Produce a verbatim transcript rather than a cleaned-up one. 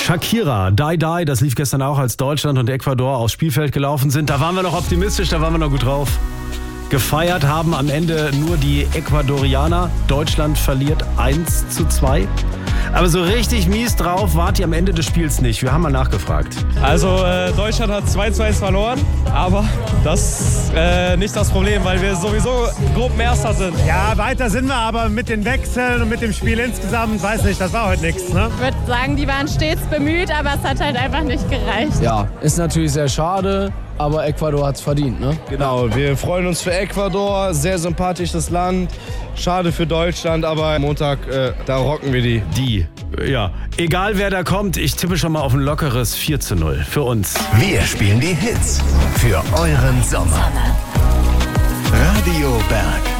Shakira, Die Die, das lief gestern auch, als Deutschland und Ecuador aufs Spielfeld gelaufen sind. Da waren wir noch optimistisch, da waren wir noch gut drauf. Gefeiert haben am Ende nur die Ecuadorianer. Deutschland verliert eins zu zwei. Aber so richtig mies drauf wart ihr am Ende des Spiels nicht. Wir haben mal nachgefragt. Also äh, Deutschland hat zwei zu eins verloren, aber das ist äh, nicht das Problem, weil wir sowieso Gruppenerster sind. Ja, weiter sind wir, aber mit den Wechseln und mit dem Spiel insgesamt, weiß nicht, das war heute nichts. Ne? Ich würde sagen, die waren stets bemüht, aber es hat halt einfach nicht gereicht. Ja, ist natürlich sehr schade, aber Ecuador hat es verdient, ne? Genau, wir freuen uns für Ecuador, sehr sympathisches Land. Schade für Deutschland, aber Montag, äh, da rocken wir die. Die, ja. Egal wer da kommt, ich tippe schon mal auf ein lockeres vier zu null für uns. Wir spielen die Hits für euren Sommer. Radio Berg.